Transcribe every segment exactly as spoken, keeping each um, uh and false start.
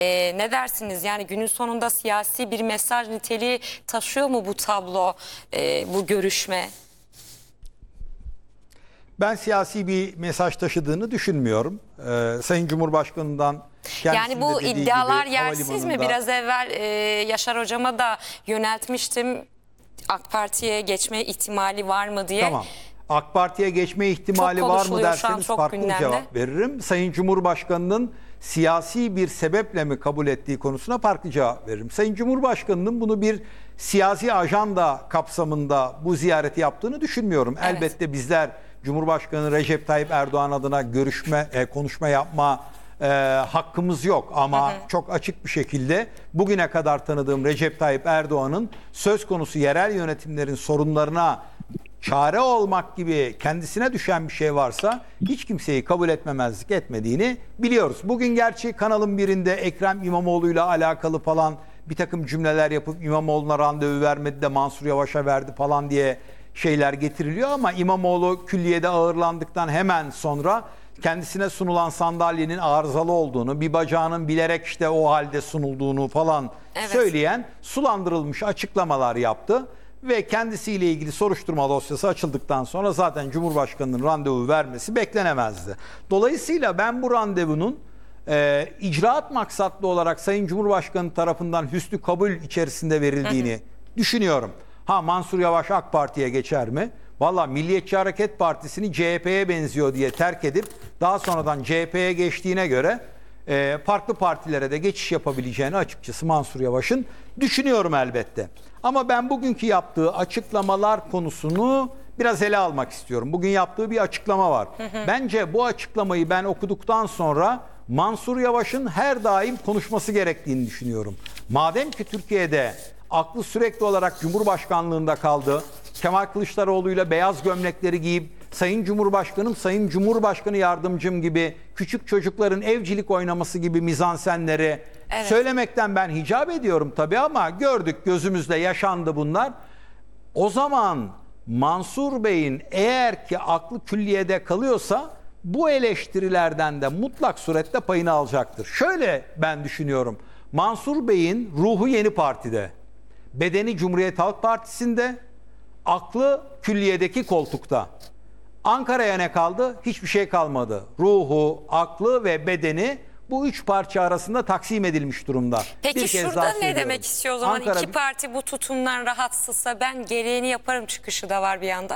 Ee, ne dersiniz? Yani günün sonunda siyasi bir mesaj niteliği taşıyor mu bu tablo, e, bu görüşme? Ben siyasi bir mesaj taşıdığını düşünmüyorum. Ee, Sayın Cumhurbaşkanı'ndan Yani bu iddialar gibi, yersiz mi? Biraz evvel e, Yaşar Hocam'a da yöneltmiştim. AK Parti'ye geçme ihtimali var mı diye. Tamam. AK Parti'ye geçme ihtimali Çok var mı konuşuluyor şu an, derseniz çok farklı bir gündemde. cevap veririm. Sayın Cumhurbaşkanı'nın siyasi bir sebeple mi kabul ettiği konusuna farklı cevap veririm. Sayın Cumhurbaşkanı'nın bunu bir siyasi ajanda kapsamında bu ziyareti yaptığını düşünmüyorum. Evet. Elbette bizler Cumhurbaşkanı Recep Tayyip Erdoğan adına görüşme, e, konuşma yapma e, hakkımız yok. Ama hı hı. çok açık bir şekilde bugüne kadar tanıdığım Recep Tayyip Erdoğan'ın söz konusu yerel yönetimlerin sorunlarına çare olmak gibi kendisine düşen bir şey varsa hiç kimseyi kabul etmemezlik etmediğini biliyoruz. Bugün gerçi kanalın birinde Ekrem İmamoğlu'yla alakalı falan bir takım cümleler yapıp İmamoğlu'na randevu vermedi de Mansur Yavaş'a verdi falan diye şeyler getiriliyor ama İmamoğlu külliyede ağırlandıktan hemen sonra kendisine sunulan sandalyenin arızalı olduğunu, bir bacağının bilerek işte o halde sunulduğunu falan evet. söyleyen sulandırılmış açıklamalar yaptı. Ve kendisiyle ilgili soruşturma dosyası açıldıktan sonra zaten Cumhurbaşkanı'nın randevu vermesi beklenemezdi. Dolayısıyla ben bu randevunun e, icraat maksatlı olarak Sayın Cumhurbaşkanı tarafından hüsnü kabul içerisinde verildiğini hı hı. düşünüyorum. Ha Mansur Yavaş AK Parti'ye geçer mi? Valla Milliyetçi Hareket Partisi'ni C H P'ye benziyor diye terk edip daha sonradan C H P'ye geçtiğine göre e, farklı partilere de geçiş yapabileceğini açıkçası Mansur Yavaş'ın düşünüyorum elbette. Ama ben bugünkü yaptığı açıklamalar konusunu biraz ele almak istiyorum. Bugün yaptığı bir açıklama var. Hı hı. Bence bu açıklamayı ben okuduktan sonra Mansur Yavaş'ın her daim konuşması gerektiğini düşünüyorum. Madem ki Türkiye'de aklı sürekli olarak Cumhurbaşkanlığında kaldı, Kemal Kılıçdaroğlu'yla beyaz gömlekleri giyip Sayın Cumhurbaşkanım, Sayın Cumhurbaşkanı yardımcım gibi küçük çocukların evcilik oynaması gibi mizansenleri evet. söylemekten ben hicap ediyorum tabii ama gördük, gözümüzde yaşandı bunlar. O zaman Mansur Bey'in eğer ki aklı külliyede kalıyorsa bu eleştirilerden de mutlak surette payını alacaktır. Şöyle ben düşünüyorum. Mansur Bey'in ruhu Yeni Parti'de, bedeni Cumhuriyet Halk Partisi'nde, aklı külliyedeki koltukta. Ankara'ya ne kaldı? Hiçbir şey kalmadı. Ruhu, aklı ve bedeni bu üç parça arasında taksim edilmiş durumda. Peki bir şurada ne demek istiyor o zaman? Ankara... İki parti bu tutumdan rahatsızsa ben gereğini yaparım çıkışı da var bir yandan.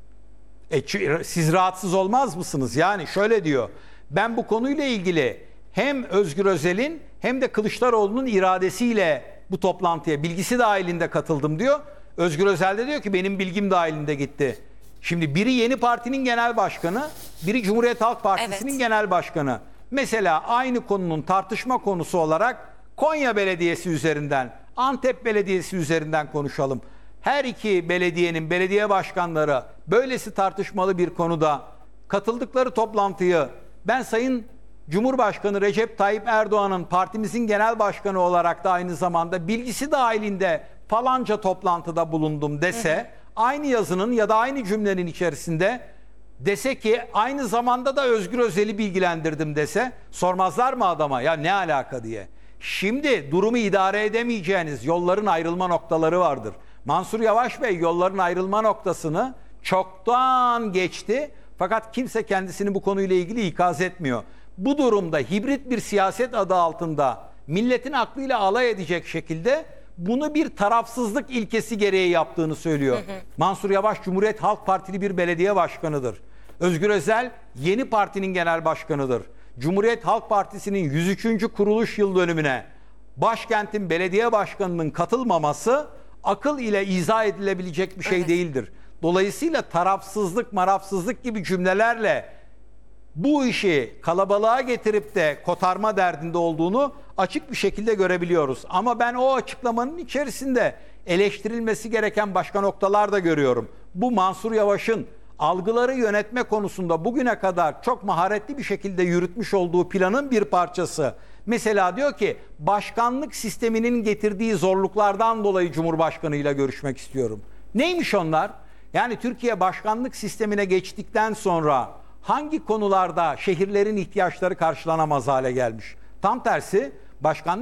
E, siz rahatsız olmaz mısınız? Yani şöyle diyor. Ben bu konuyla ilgili hem Özgür Özel'in hem de Kılıçdaroğlu'nun iradesiyle bu toplantıya bilgisi dahilinde katıldım diyor. Özgür Özel de diyor ki benim bilgim dahilinde gitti. Şimdi biri Yeni Parti'nin genel başkanı, biri Cumhuriyet Halk Partisi'nin evet. genel başkanı. Mesela aynı konunun tartışma konusu olarak Konya Belediyesi üzerinden, Antep Belediyesi üzerinden konuşalım. Her iki belediyenin belediye başkanları böylesi tartışmalı bir konuda katıldıkları toplantıyı ben Sayın Cumhurbaşkanı Recep Tayyip Erdoğan'ın partimizin genel başkanı olarak da aynı zamanda bilgisi dahilinde falanca toplantıda bulundum dese, hı hı. aynı yazının ya da aynı cümlenin içerisinde dese ki aynı zamanda da Özgür Özel'i bilgilendirdim dese, sormazlar mı adama ya ne alaka diye. Şimdi durumu idare edemeyeceğiniz yolların ayrılma noktaları vardır. Mansur Yavaş Bey yolların ayrılma noktasını çoktan geçti fakat kimse kendisini bu konuyla ilgili ikaz etmiyor. Bu durumda hibrit bir siyaset adı altında milletin aklıyla alay edecek şekilde bunu bir tarafsızlık ilkesi gereği yaptığını söylüyor. Hı hı. Mansur Yavaş Cumhuriyet Halk Partili bir belediye başkanıdır. Özgür Özel Yeni Parti'nin genel başkanıdır. Cumhuriyet Halk Partisi'nin yüz üçüncü kuruluş yıl dönümüne başkentin belediye başkanının katılmaması akıl ile izah edilebilecek bir şey evet. değildir. Dolayısıyla tarafsızlık, marafsızlık gibi cümlelerle bu işi kalabalığa getirip de kotarma derdinde olduğunu açık bir şekilde görebiliyoruz. Ama ben o açıklamanın içerisinde eleştirilmesi gereken başka noktalar da görüyorum. Bu Mansur Yavaş'ın algıları yönetme konusunda bugüne kadar çok maharetli bir şekilde yürütmüş olduğu planın bir parçası. Mesela diyor ki başkanlık sisteminin getirdiği zorluklardan dolayı Cumhurbaşkanıyla görüşmek istiyorum. Neymiş onlar? Yani Türkiye başkanlık sistemine geçtikten sonra hangi konularda şehirlerin ihtiyaçları karşılanamaz hale gelmiş? Tam tersi başkan